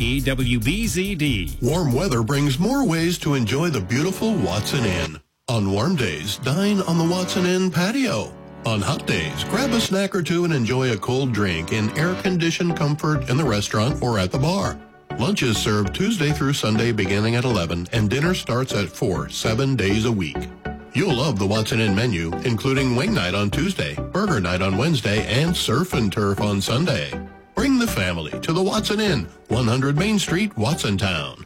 WBZD. Warm weather brings more ways to enjoy the beautiful Watson Inn. On warm days, dine on the Watson Inn patio. On hot days, grab a snack or two and enjoy a cold drink in air-conditioned comfort in the restaurant or at the bar. Lunch is served Tuesday through Sunday beginning at 11, and dinner starts at 4, 7 days a week. You'll love the Watson Inn menu, including wing night on Tuesday, burger night on Wednesday, and surf and turf on Sunday. Bring the family to the Watson Inn, 100 Main Street, Watsontown.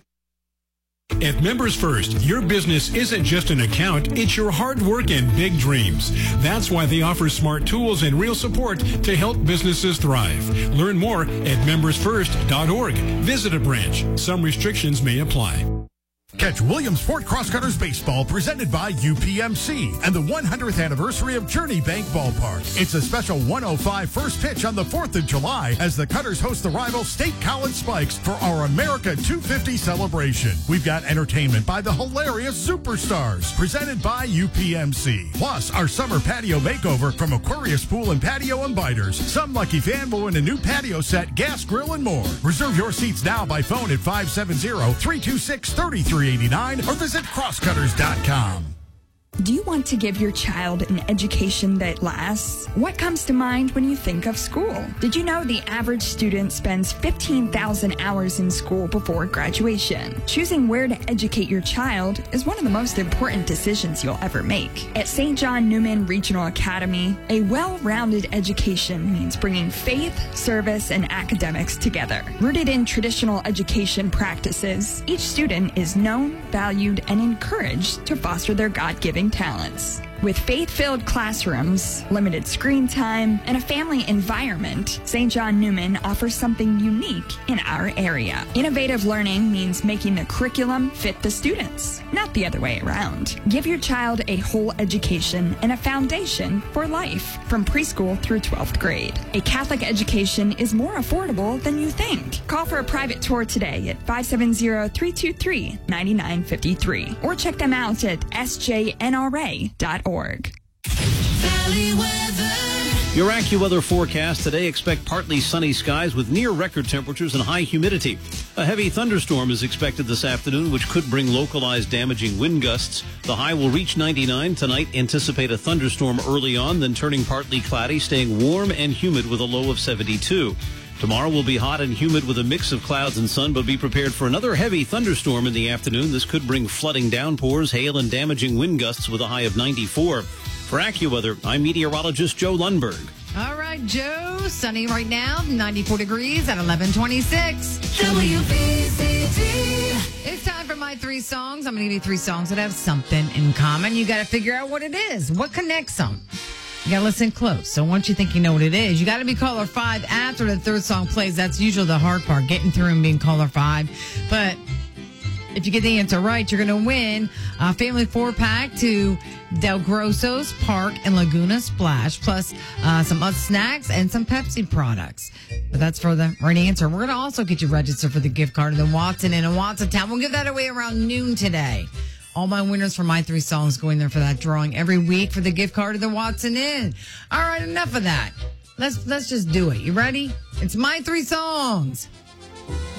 At Members First, your business isn't just an account, it's your hard work and big dreams. That's why they offer smart tools and real support to help businesses thrive. Learn more at membersfirst.org. Visit a branch. Some restrictions may apply. Catch Williamsport Crosscutters Baseball presented by UPMC and the 100th anniversary of Journey Bank Ballpark. It's a special 105 first pitch on the 4th of July as the Cutters host the rival State College Spikes for our America 250 celebration. We've got entertainment by the hilarious Superstars presented by UPMC. Plus, our summer patio makeover from Aquarius Pool and Patio and Biters. Some lucky fan will win a new patio set, gas grill, and more. Reserve your seats now by phone at 570-326-3389 or visit crosscutters.com. Do you want to give your child an education that lasts? What comes to mind when you think of school? Did you know the average student spends 15,000 hours in school before graduation? Choosing where to educate your child is one of the most important decisions you'll ever make. At St. John Newman Regional Academy, a well-rounded education means bringing faith, service, and academics together. Rooted in traditional education practices, each student is known, valued, and encouraged to foster their God-given talents. With faith-filled classrooms, limited screen time, and a family environment, St. John Newman offers something unique in our area. Innovative learning means making the curriculum fit the students, not the other way around. Give your child a whole education and a foundation for life, from preschool through 12th grade. A Catholic education is more affordable than you think. Call for a private tour today at 570-323-9953 or check them out at sjnra.org. Valley weather. Your AccuWeather forecast today: expect partly sunny skies with near record temperatures and high humidity. A heavy thunderstorm is expected this afternoon, which could bring localized damaging wind gusts. The high will reach 99 tonight. Anticipate a thunderstorm early on, then turning partly cloudy, staying warm and humid with a low of 72. Tomorrow will be hot and humid with a mix of clouds and sun, but be prepared for another heavy thunderstorm in the afternoon. This could bring flooding downpours, hail, and damaging wind gusts with a high of 94. For AccuWeather, I'm meteorologist Joe Lundberg. All right, Joe. Sunny right now, 94 degrees at 11:26. WBCD. It's time for my three songs. I'm going to give you three songs that have something in common. You got to figure out what it is. What connects them? You got to listen close. So once you think you know what it is, you got to be caller 5 after the third song plays. That's usually the hard part, getting through and being caller 5. But if you get the answer right, you're going to win a family 4-pack to Del Grosso's Park and Laguna Splash, plus some snacks and some Pepsi products. But that's for the right answer. We're going to also get you registered for the gift card to the Watson Inn in Watsontown. We'll give that away around noon today. All my winners for my three songs going there for that drawing every week for the gift card to the Watson Inn. All right, enough of that. Let's just do it. You ready? It's my three songs.